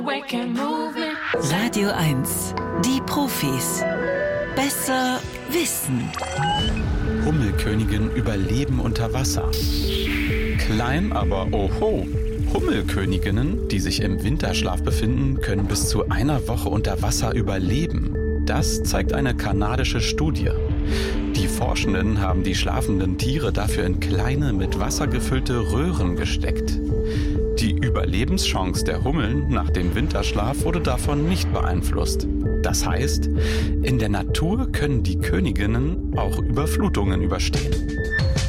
Radio 1, die Profis. Besser wissen. Hummelkönigin überleben unter Wasser. Klein, aber oho. Hummelköniginnen, die sich im Winterschlaf befinden, können bis zu einer Woche unter Wasser überleben. Das zeigt eine kanadische Studie. Die Forschenden haben die schlafenden Tiere dafür in kleine, mit Wasser gefüllte Röhren gesteckt. Die Überlebenschance der Hummeln nach dem Winterschlaf wurde davon nicht beeinflusst. Das heißt, in der Natur können die Königinnen auch Überflutungen überstehen.